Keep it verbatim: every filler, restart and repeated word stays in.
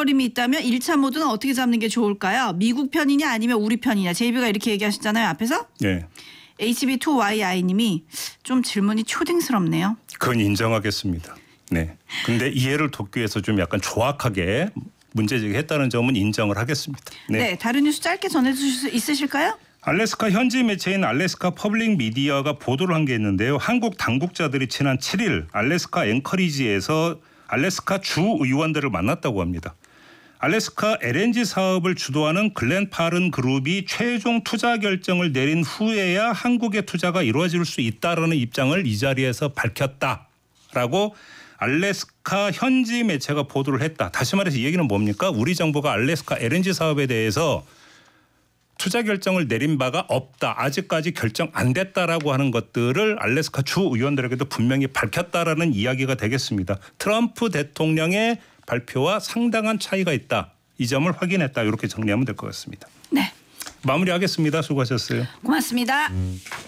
징징거림이 있다면 일 차 모드는 어떻게 잡는 게 좋을까요? 미국 편이냐 아니면 우리 편이냐. 제이비가 이렇게 얘기하셨잖아요. 앞에서. 네. 에이치비 투 와이아이님이 좀 질문이 초딩스럽네요. 그건 인정하겠습니다. 네. 근데 이해를 돕기 위해서 좀 약간 조악하게 문제제기했다는 점은 인정을 하겠습니다. 네. 네. 다른 뉴스 짧게 전해주실 수 있으실까요? 알래스카 현지 매체인 알래스카 퍼블릭 미디어가 보도를 한 게 있는데요. 한국 당국자들이 지난 칠 일 알래스카 앵커리지에서 알래스카 주 의원들을 만났다고 합니다. 알래스카 엘엔지 사업을 주도하는 글렌 파른 그룹이 최종 투자 결정을 내린 후에야 한국의 투자가 이루어질 수 있다라는 입장을 이 자리에서 밝혔다라고 알래스카 현지 매체가 보도를 했다. 다시 말해서 이 얘기는 뭡니까? 우리 정부가 알래스카 엘엔지 사업에 대해서 투자 결정을 내린 바가 없다. 아직까지 결정 안 됐다라고 하는 것들을 알래스카 주 의원들에게도 분명히 밝혔다라는 이야기가 되겠습니다. 트럼프 대통령의 발표와 상당한 차이가 있다. 이 점을 확인했다. 이렇게 정리하면 될 것 같습니다. 네. 마무리하겠습니다. 수고하셨어요. 고맙습니다. 음.